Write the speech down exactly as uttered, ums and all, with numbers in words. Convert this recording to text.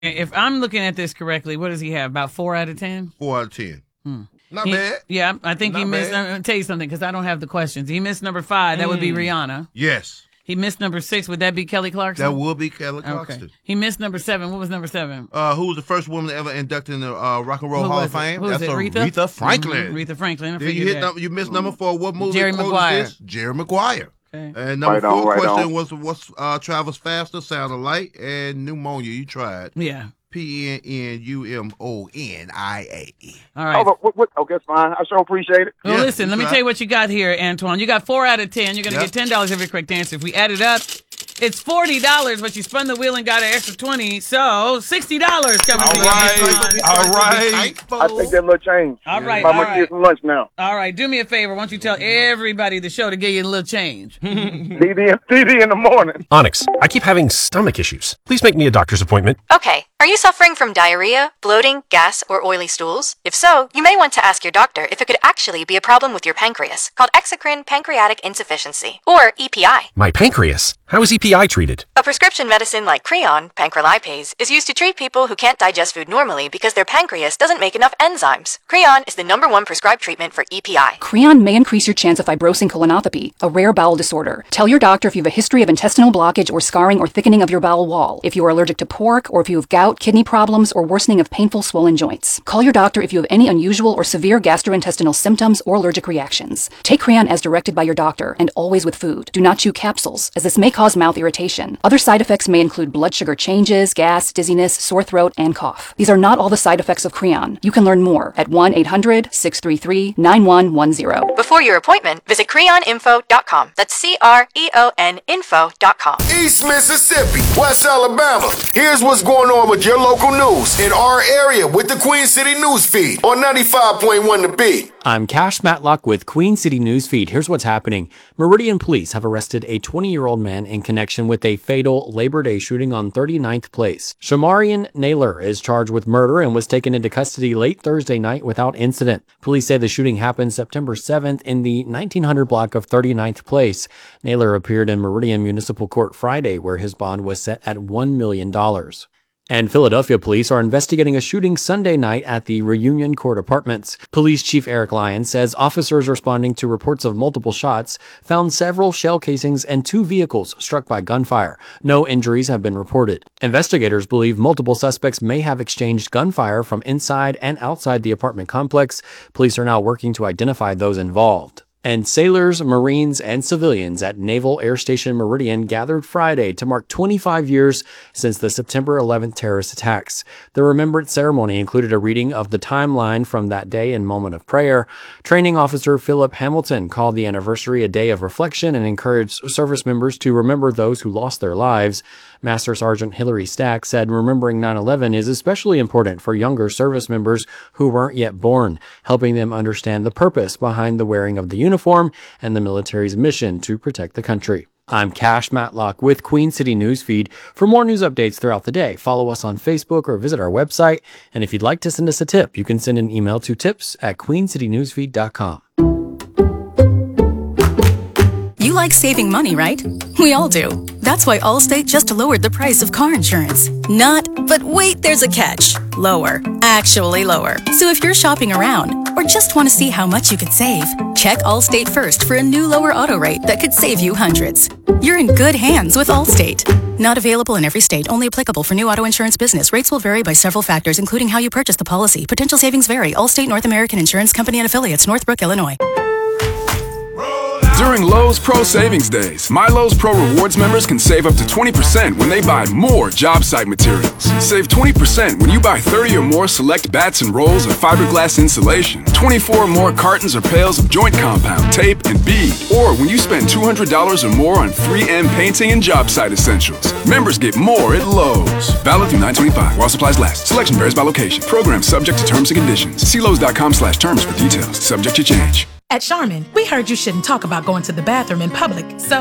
If I'm looking at this correctly, what does he have? About four out of ten? Four out of ten. Hmm. Not he, bad. Yeah, I think Not he missed. bad. I'm going to tell you something because I don't have the questions. He missed number five. That would be Mm. Rihanna. Yes. He missed number six. Would that be Kelly Clarkson? That will be Kelly Clarkson. Okay. He missed number seven. What was number seven? Uh, who was the first woman ever inducted in the uh, Rock and Roll Who Hall was of it? Fame? Who was That's it? a Aretha? Aretha Franklin. Mm-hmm. Aretha Franklin. I Then you figured hit that. number, you missed number four. What movie Jerry quote is Maguire. this? Jerry Maguire. Okay. And number Right four on, right question on. was what's uh, travels faster, sound alike, and pneumonia. You tried. Yeah. P N N U M O N I A. All right. Oh, but what, what, okay, it's fine. I sure appreciate it. Well, Yeah, listen, you let me tried. tell you what you got here, Antoine. You got four out of ten. You're going to Yep. get ten dollars every correct answer. If we add it up, it's forty dollars, but you spun the wheel and got an extra twenty, so sixty dollars coming All to you. right. All right. I take that little change. All right, Buy all my right. kids some lunch now. All right, do me a favor. Why don't you tell everybody the show to get you a little change? D D, D D in the morning. Onyx, I keep having stomach issues. Please make me a doctor's appointment. Okay, are you suffering from diarrhea, bloating, gas, or oily stools? If so, you may want to ask your doctor if it could actually be a problem with your pancreas, called exocrine pancreatic insufficiency, or E P I. My pancreas. How is E P I treated? A prescription medicine like Creon, pancrelipase, is used to treat people who can't digest food normally because their pancreas doesn't make enough enzymes. Creon is the number one prescribed treatment for E P I. Creon may increase your chance of fibrosing colonopathy, a rare bowel disorder. Tell your doctor if you have a history of intestinal blockage or scarring or thickening of your bowel wall, if you are allergic to pork, or if you have gout, kidney problems, or worsening of painful swollen joints. Call your doctor if you have any unusual or severe gastrointestinal symptoms or allergic reactions. Take Creon as directed by your doctor, and always with food. Do not chew capsules, as this may cause mouth irritation. Other side effects may include blood sugar changes, gas, dizziness, sore throat, and cough. These are not all the side effects of Creon. You can learn more at one eight hundred, six three three, nine one one zero. Before your appointment, visit creon info dot com. That's C R E O N info dot com. East Mississippi, West Alabama. Here's what's going on with your local news in our area with the Queen City News Feed on ninety-five point one The Beat. I'm Cash Matlock with Queen City News Feed. Here's what's happening. Meridian police have arrested a twenty-year-old man in connection with a fatal Labor Day shooting on thirty-ninth Place. Shamarian Naylor is charged with murder and was taken into custody late Thursday night without incident. Police say the shooting happened September seventh in the nineteen hundred block of thirty-ninth Place. Naylor appeared in Meridian Municipal Court Friday, where his bond was set at one million dollars. And Philadelphia police are investigating a shooting Sunday night at the Reunion Court Apartments. Police Chief Eric Lyon says officers responding to reports of multiple shots found several shell casings and two vehicles struck by gunfire. No injuries have been reported. Investigators believe multiple suspects may have exchanged gunfire from inside and outside the apartment complex. Police are now working to identify those involved. And sailors, Marines, and civilians at Naval Air Station Meridian gathered Friday to mark twenty-five years since the September eleventh terrorist attacks. The remembrance ceremony included a reading of the timeline from that day in moment of prayer. Training officer Philip Hamilton called the anniversary a day of reflection and encouraged service members to remember those who lost their lives. Master Sergeant Hillary Stack said remembering nine eleven is especially important for younger service members who weren't yet born, helping them understand the purpose behind the wearing of the uniform and the military's mission to protect the country. I'm Cash Matlock with Queen City News Feed. For more news updates throughout the day, follow us on Facebook or visit our website. And if you'd like to send us a tip, you can send an email to tips at queen city newsfeed dot com. You like saving money, right? We all do. That's why Allstate just lowered the price of car insurance. Not, but wait, there's a catch. Lower. Actually lower. So if you're shopping around or just want to see how much you could save, check Allstate first for a new lower auto rate that could save you hundreds. You're in good hands with Allstate. Not available in every state, only applicable for new auto insurance business. Rates will vary by several factors, including how you purchase the policy. Potential savings vary. Allstate North American Insurance Company and Affiliates, Northbrook, Illinois. During Lowe's Pro Savings Days, My Lowe's Pro Rewards members can save up to twenty percent when they buy more job site materials. Save twenty percent when you buy thirty or more select bats and rolls of fiberglass insulation, twenty-four or more cartons or pails of joint compound, tape, and bead, or when you spend two hundred dollars or more on three M painting and job site essentials. Members get more at Lowe's. Valid through nine twenty-five while supplies last. Selection varies by location. Program subject to terms and conditions. See Lowe's dot com slash terms for details. Subject to change. At Charmin, we heard you shouldn't talk about going to the bathroom in public, so